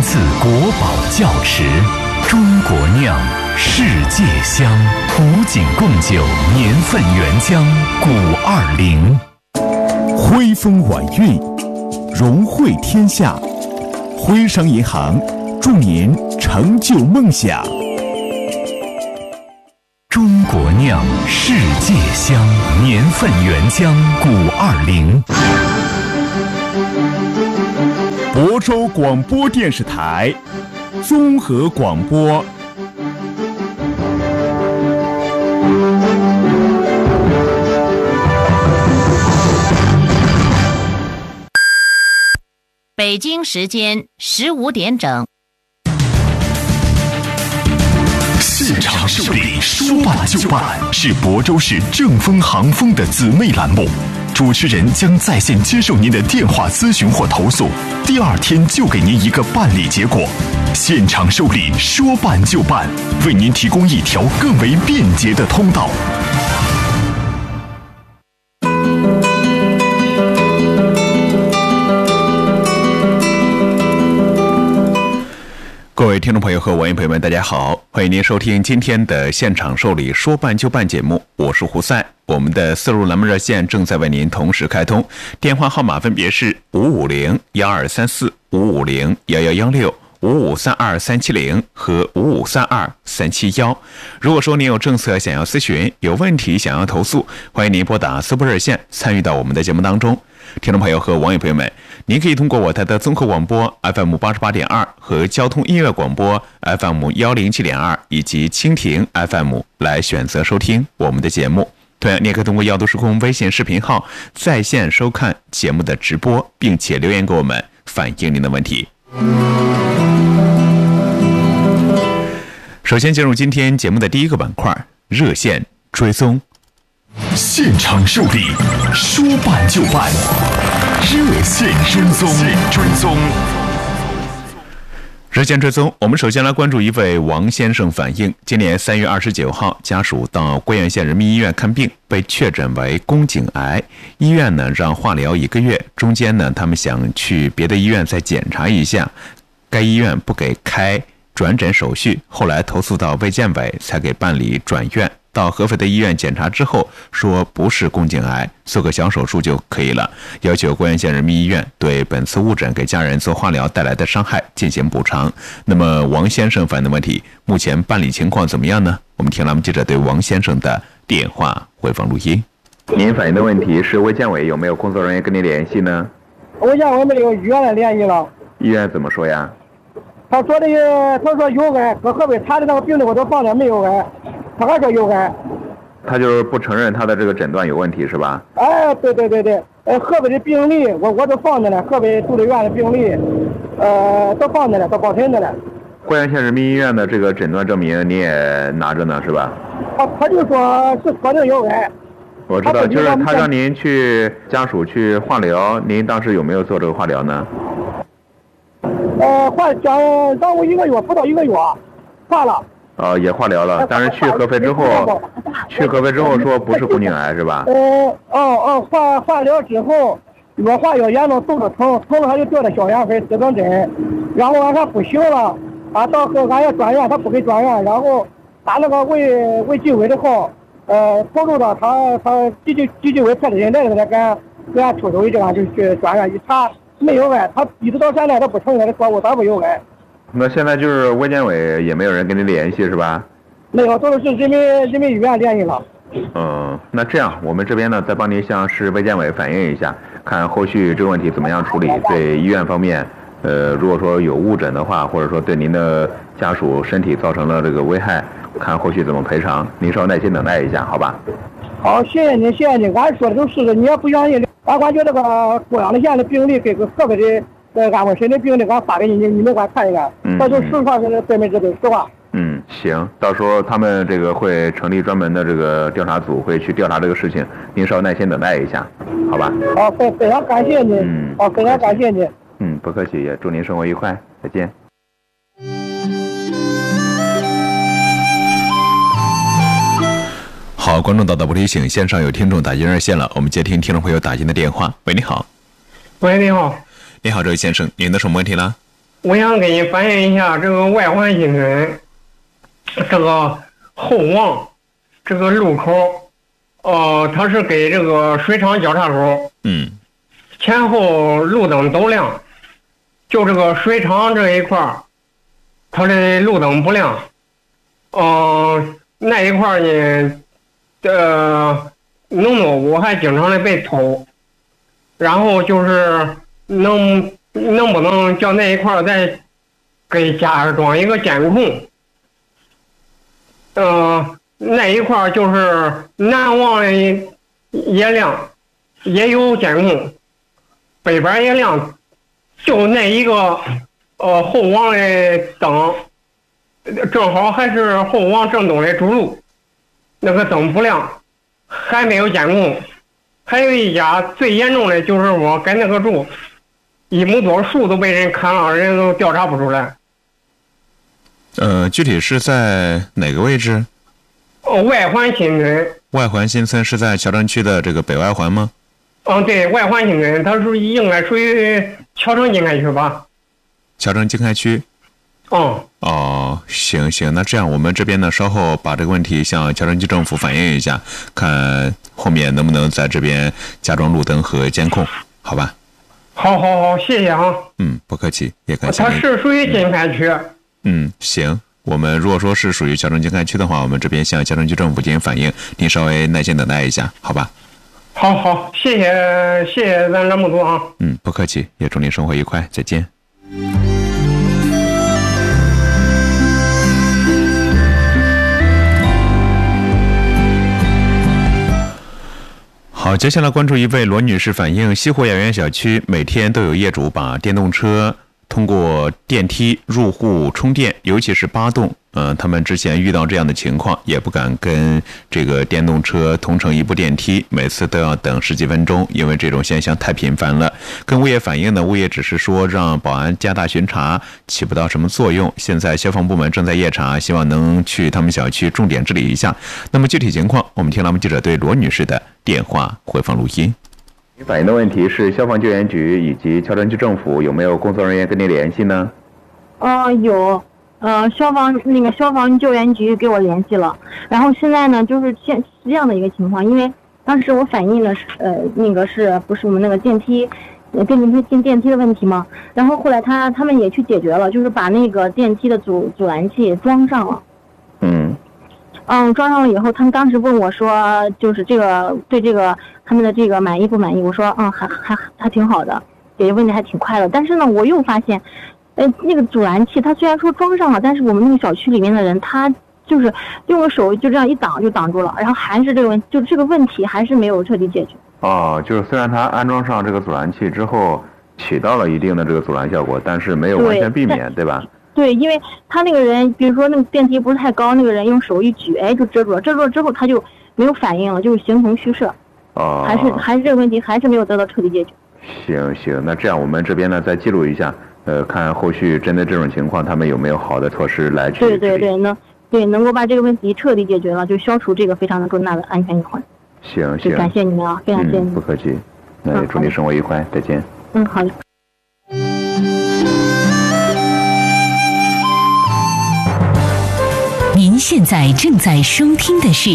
次国宝窖池，中国酿，世界香，古井贡酒年份原浆520， 徽风晚运，荣汇天下。徽商银行祝您成就梦想。 中国酿，世界香，年份原浆520。 亳州广播电视台综合广播。 北京时间15点整。 现场受理，说办就办，是亳州市正风航风的姊妹栏目。主持人将在线接受您的电话咨询或投诉，第2天就给您一个办理结果。现场受理，说办就办，为您提供一条更为便捷的通道。各位听众朋友和网友朋友们，大家好，欢迎您收听今天的现场受理说办就办节目，我是胡赛。我们的4路栏目热线正在为您同时开通，电话号码分别是550-1234、550-1116、5532370和5532371。如果说您有政策想要咨询，有问题想要投诉，欢迎您拨打4部热线参与到我们的节目当中。听众朋友和网友朋友们，您可以通过我台的综合广播 FM 88.2和交通音乐广播 FM 107.2以及蜻蜓 FM 来选择收听我们的节目。同样，你也可以通过耀都时空微信视频号在线收看节目的直播，并且留言给我们反映您的问题。首先进入今天节目的第一个板块，热线追踪。现场受理，说办就办，热线追踪。热线追踪，我们首先来关注一位王先生反映，今年3月29号，家属到桂阳县人民医院看病，被确诊为宫颈癌。医院呢让化疗1个月，中间呢他们想去别的医院再检查一下，该医院不给开转诊手续，后来投诉到卫健委才给办理转院。到合肥的医院检查之后，说不是宫颈癌，做个小手术就可以了，要求桂阳县人民医院对本次误诊给家人做化疗带来的伤害进行补偿。那么王先生反映的问题，目前办理情况怎么样呢？我们听栏目记者对王先生的电话回放录音。您反映的问题是卫健委有没有工作人员跟您联系呢？ 卫健委没有，医院来联系了。 医院怎么说呀？ 他说有癌，搁合肥查的那个病历我都放了，没有癌，他还说有癌。 他就是不承认他的这个诊断有问题是吧？ 哎，对，合肥的病历我都放着呢，合肥住的院的病历，都放着呢，都保存着呢。 桂阳县人民医院的这个诊断证明你也拿着呢是吧？ 他就说是确定有癌。 我知道，就是他让您去家属去化疗，您当时有没有做这个化疗呢？ 让我1个月不到1个月，化了。 也化疗了，但是去合肥之后说不是宫颈癌是吧？ 化疗之后，我化疗严重，肚子疼了他就吊的消炎粉4根针，然后他不行了，到俺要转院，他不给转院，然后打那个卫计委的号，投入到他纪委派的人来了，给俺出手一这样就去转院一查。没有癌，他一直到现在都不承认，说我咋不有癌。 那现在就是卫健委也没有人跟你联系是吧？ 没有，都是人民医院联系了。 那这样我们这边呢再帮您向市卫健委反映一下，看后续这个问题怎么样处理。对医院方面，如果说有误诊的话，或者说对您的家属身体造成了这个危害，看后续怎么赔偿。您稍耐心等待一下，好吧？ 好，谢谢你。俺说的都是，你要不愿意，俺感觉这个贵阳县的病历跟合肥的安徽省的病历，俺发给你，你们看一看。这就实话是100%实话。 行，到时候他们这个会成立专门的这个调查组，会去调查这个事情，您稍耐心等待一下，好吧？ 好，非常感谢你。非常感谢你。 不客气，也祝您生活愉快，再见。好，观众到不提醒，线上有听众打进热线了，我们接听听众朋友打进的电话。喂，你好。 喂，你好。 你好，这位先生，您的什么问题呢？ 我想给你反映一下这个外环新村这个后王这个路口，它是给这个水厂交叉口，前后路灯都亮，就这个水厂这一块儿，它的路灯不亮，那一块儿呢，农作物还经常的被偷，然后就是能不能叫那一块儿再给加装一个监控？那一块儿就是南王的也亮，也有监控，北边也亮，就那一个后王的灯，正好还是后王正东的主路，那个灯不亮，还没有监控。还有一家最严重的就是我跟那个住1亩多树都被人砍了，人都调查不出来。 具体是在哪个位置？ 外环新村。 外环新村是在乔城区的这个北外环吗？ 对，外环新村，它是应该属于乔城经开区吧？ 乔城经开区。行，那这样我们这边呢，稍后把这个问题向乔城区政府反映一下，看后面能不能在这边加装路灯和监控，好吧？ 好，谢谢啊。 不客气，也感谢。 它是属于经开区。 行，我们如果说是属于乔城经开区的话，我们这边向乔城区政府进行反映，您稍微耐心等待一下，好吧？ 好，谢谢咱栏目组啊。 不客气，也祝您生活愉快，再见。好，接下来关注一位罗女士反映，西湖雅园小区每天都有业主把电动车通过电梯入户充电，尤其是8栋。他们之前遇到这样的情况，也不敢跟这个电动车同乘一部电梯，每次都要等10几分钟，因为这种现象太频繁了。跟物业反映呢，物业只是说让保安加大巡查，起不到什么作用。现在消防部门正在夜查，希望能去他们小区重点治理一下。那么具体情况，我们听栏目记者对罗女士的电话回放录音。 你反映的问题是消防救援局以及乔城区政府有没有工作人员跟你联系呢？ 有。消防救援局给我联系了，然后现在呢就是这样的一个情况，因为当时我反映的是是不是我们那个电梯进电梯的问题吗？然后后来他们也去解决了，就是把那个电梯的阻拦器装上了。装上了以后，他们当时问我说，就是对这个他们的这个满意不满意？我说还挺好的，解决问题还挺快的。但是呢，我又发现。那个阻拦器，它虽然说装上了，但是我们那个小区里面的人，他就是用个手就这样一挡就挡住了，然后还是这个问题还是没有彻底解决。 就是虽然它安装上这个阻拦器之后，起到了一定的这个阻拦效果，但是没有完全避免，对吧？ 对，因为他那个人，比如说那个电梯不是太高，那个人用手一举，就遮住了，遮住了之后他就没有反应了，就是形同虚设。还是这个问题还是没有得到彻底解决。 行，那这样我们这边呢再记录一下。看后续针对这种情况，他们有没有好的措施来去对，能够把这个问题彻底解决了，就消除这个非常的重大的安全隐患。 行， 感谢你们啊，非常谢谢你们。 不客气，那也祝你生活愉快，再见。 好的。 您现在正在收听的是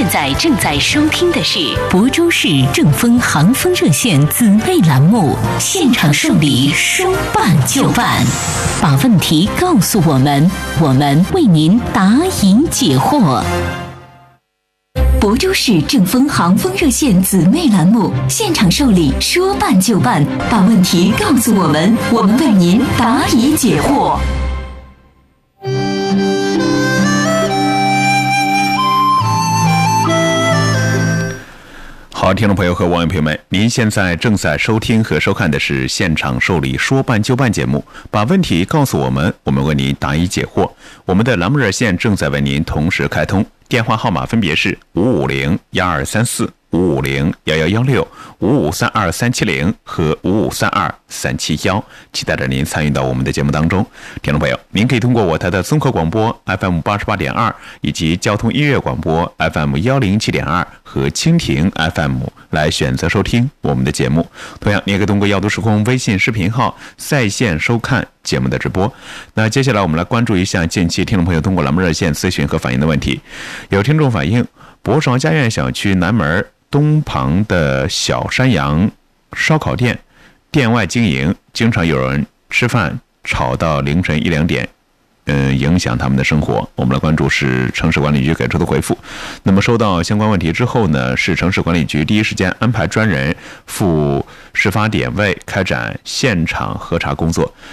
亳州市正风航风热线姊妹栏目，现场受理，说办就办，把问题告诉我们，我们为您答疑解惑。亳州市正风航风热线姊妹栏目，现场受理，说办就办，把问题告诉我们，我们为您答疑解惑。 好，听众朋友和网友朋友们，您现在正在收听和收看的是现场受理说办就办节目，把问题告诉我们，我们为您答疑解惑。我们的栏目热线正在为您同时开通，电话号码分别是550-1234、 550-1116-5532370和5532371，期待着您参与到我们的节目当中。听众朋友，您可以通过我台的综合广播 FM88.2 以及交通音乐广播 FM107.2 和蜻蜓 FM 来选择收听我们的节目。同样，你也可以通过耀都时空微信视频号在线收看节目的直播。那接下来我们来关注一下近期听众朋友通过栏目热线咨询和反映的问题。有听众反映，博韶家苑小区南门东旁的小山羊烧烤店店外经营，经常有人吃饭吵到凌晨1-2点，影响他们的生活。我们来关注市城市管理局给出的回复。那么收到相关问题之后呢，市城市管理局第一时间安排专人赴事发点位开展现场核查工作。